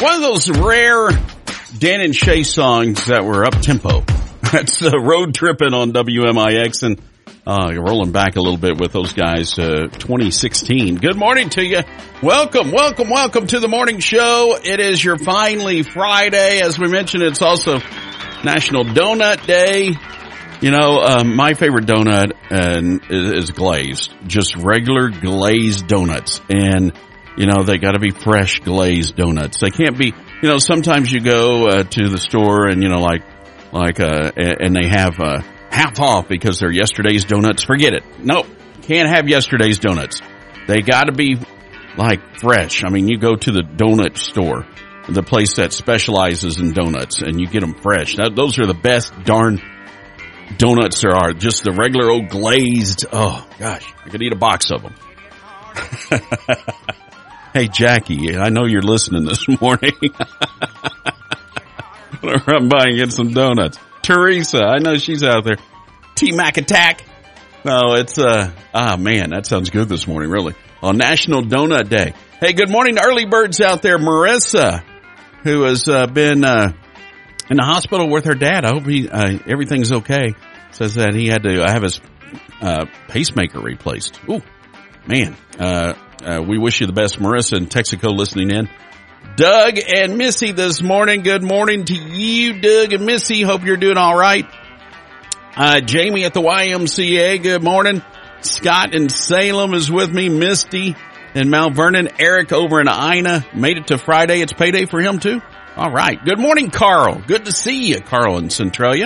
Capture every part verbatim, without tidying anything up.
One of those rare Dan and Shay songs that were up-tempo. That's uh, Road Trippin' on W M I X, and uh, you're rolling back a little bit with those guys, uh, twenty sixteen. Good morning to you. Welcome, welcome, welcome to the morning show. It is your finally Friday. As we mentioned, it's also National Donut Day. You know, uh, my favorite donut uh, is, is glazed, just regular glazed donuts. And you know, they gotta be fresh glazed donuts. They can't be, you know, sometimes you go, uh, to the store and, you know, like, like, uh, and they have, uh, half off because they're yesterday's donuts. Forget it. Nope. Can't have yesterday's donuts. They gotta be, like, fresh. I mean, you go to the donut store, the place that specializes in donuts, and you get them fresh. That, those are the best darn donuts there are. Just the regular old glazed, oh, gosh, I could eat a box of them. Hey, Jackie, I know you're listening this morning. I'm going to run by and get some donuts. Teresa, I know she's out there. T-Mac Attack. No, it's, uh, ah, man, that sounds good this morning, really. On National Donut Day. Hey, good morning to early birds out there. Marissa, who has uh, been uh, in the hospital with her dad. I hope he, uh, everything's okay. Says that he had to have his uh, pacemaker replaced. Ooh, man. Uh, Uh, we wish you the best, Marissa in Texaco listening in. Doug and Missy this morning. Good morning to you, Doug and Missy. Hope you're doing all right. Uh, Jamie at the Y M C A. Good morning. Scott in Salem is with me. Misty in Mount Vernon. Eric over in Ina. Made it to Friday. It's payday for him too. All right. Good morning, Carl. Good to see you, Carl in Centralia.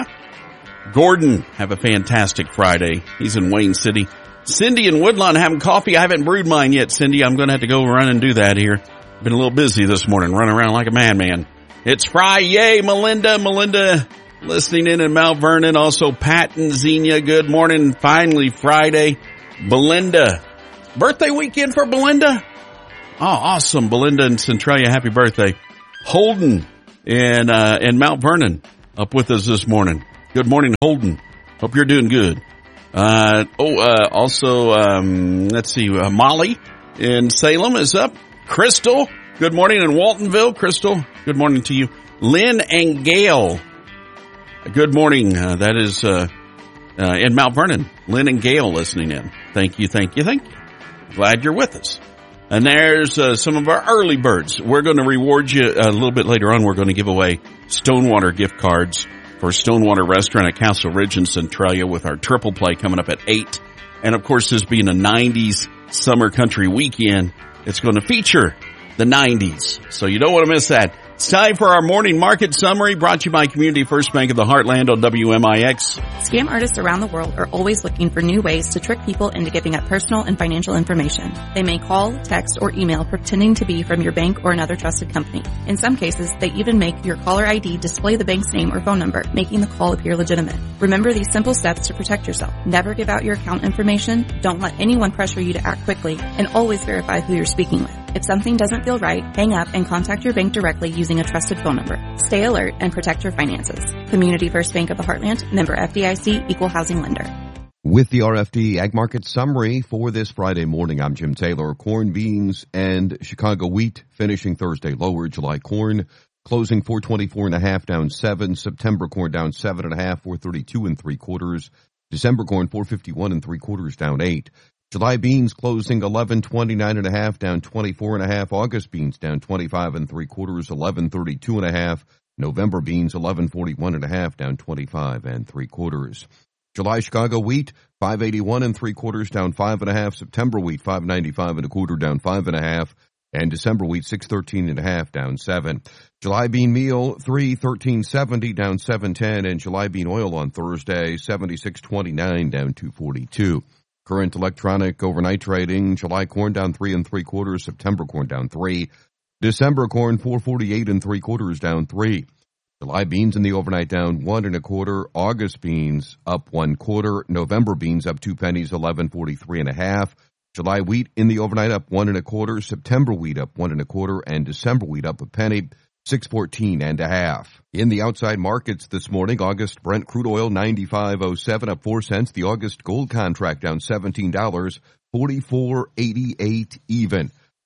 Gordon, have a fantastic Friday. He's in Wayne City. Cindy in Woodlawn having coffee. I haven't brewed mine yet, Cindy. I'm going to have to go run and do that here. Been a little busy this morning, running around like a madman. It's Friday. Yay, Melinda. Melinda listening in in Mount Vernon. Also, Pat and Xenia. Good morning. Finally, Friday. Belinda. Birthday weekend for Belinda? Oh, awesome. Belinda in Centralia, happy birthday. Holden in, uh, in Mount Vernon up with us this morning. Good morning, Holden. Hope you're doing good. Uh, oh, uh, also, um, let's see, uh, Molly in Salem is up. Crystal, good morning in Waltonville. Crystal, good morning to you. Lynn and Gail, good morning. Uh, that is, uh, uh, in Mount Vernon. Lynn and Gail listening in. Thank you, thank you, thank you. Glad you're with us. And there's, uh, some of our early birds. We're going to reward you a little bit later on. We're going to give away Stonewater gift cards for Stonewater Restaurant at Castle Ridge in Centralia with our triple play coming up at eight. And of course, this being a nineties summer country weekend, it's going to feature the nineties. So you don't want to miss that. It's time for our morning market summary brought to you by Community First Bank of the Heartland on W M I X. Scam artists around the world are always looking for new ways to trick people into giving up personal and financial information. They may call, text, or email pretending to be from your bank or another trusted company. In some cases, they even make your caller I D display the bank's name or phone number, making the call appear legitimate. Remember these simple steps to protect yourself. Never give out your account information, don't let anyone pressure you to act quickly, and always verify who you're speaking with. If something doesn't feel right, hang up and contact your bank directly using a trusted phone number. Stay alert and protect your finances. Community First Bank of the Heartland, member F D I C, equal housing lender. With the R F D Ag Market Summary for this Friday morning, I'm Jim Taylor. Corn, beans, and Chicago wheat finishing Thursday lower. July corn closing four twenty-four and a half, down seven. September corn down seven and a half, four thirty-two and three quarters. December corn four fifty-one and three quarters, down eight. July beans closing eleven twenty-nine and a half, down twenty-four and a half. August beans down twenty-five and three quarters, eleven thirty-two and a half. November beans eleven forty-one and a half, down twenty-five and three quarters. July Chicago wheat five eighty-one and three quarters, down five and a half. September wheat five ninety-five and a quarter, down five and a half. And December wheat six thirteen and a half, down seven. July bean meal three thirteen seventy, down seven ten, and July bean oil on Thursday seventy-six twenty-nine, down two forty-two. Current electronic overnight trading, July corn down three and three quarters, September corn down three, December corn four forty-eight and three quarters, down three. July beans in the overnight down one and a quarter, August beans up one quarter, November beans up two pennies, eleven forty-three and a half. July wheat in the overnight up one and a quarter, September wheat up one and a quarter, and December wheat up a penny, six fourteen and a half. In the outside markets this morning, August Brent crude oil ninety-five oh seven, up four cents. The August gold contract down seventeen dollars, forty-four eighty-eight even.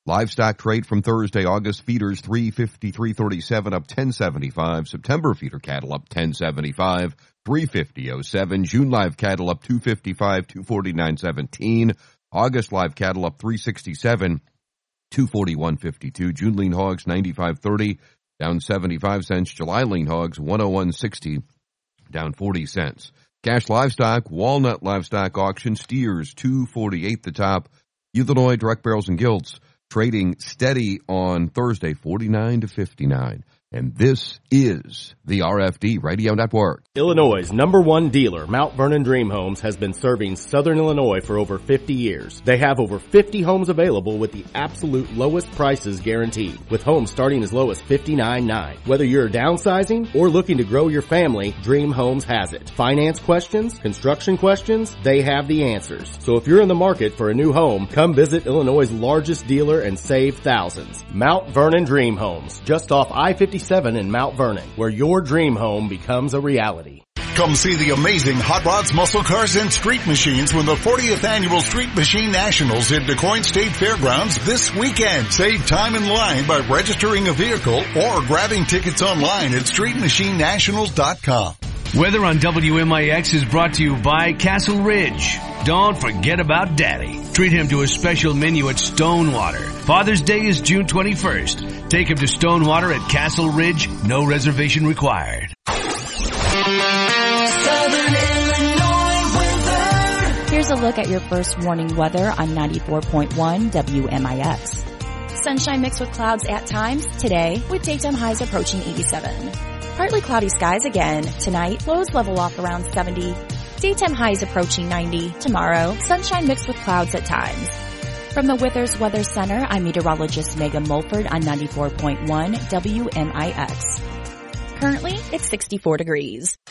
Livestock trade from Thursday, August feeders three fifty-three thirty-seven up ten seventy-five. September feeder cattle up ten seventy-five, three fifty oh seven. June live cattle up two fifty-five, two forty-nine seventeen. August live cattle up three sixty-seven, two forty-one fifty-two. June lean hogs ninety-five thirty, down seventy-five cents. July lean hogs one oh one sixty, down forty cents. Cash livestock, walnut livestock auction, steers two forty-eight the top. Illinois direct barrels and gilts trading steady on Thursday, forty-nine to fifty-nine. And this is the R F D Radio Network. Illinois' number one dealer, Mount Vernon Dream Homes, has been serving Southern Illinois for over fifty years. They have over fifty homes available with the absolute lowest prices guaranteed, with homes starting as low as fifty-nine nine. Whether you're downsizing or looking to grow your family, Dream Homes has it. Finance questions, construction questions, they have the answers. So if you're in the market for a new home, come visit Illinois' largest dealer and save thousands. Mount Vernon Dream Homes, just off I fifty-seven in Mount Vernon, where your dream home becomes a reality. Come see the amazing Hot Rods, Muscle Cars, and Street Machines when the fortieth Annual Street Machine Nationals at DuQuoin State Fairgrounds this weekend. Save time in line by registering a vehicle or grabbing tickets online at street machine nationals dot com. Weather on W M I X is brought to you by Castle Ridge. Don't forget about Daddy. Treat him to a special menu at Stonewater. Father's Day is June twenty-first. Take him to Stonewater at Castle Ridge. No reservation required. Southern Illinois weather. Here's a look at your first warning weather on ninety-four point one W M I X. Sunshine mixed with clouds at times today, with daytime highs approaching eighty-seven. Partly cloudy skies again tonight. Lows level off around seventy. Daytime highs approaching ninety. Tomorrow, sunshine mixed with clouds at times. From the Withers Weather Center, I'm meteorologist Megan Mulford on ninety-four point one W M I X. Currently, it's sixty-four degrees.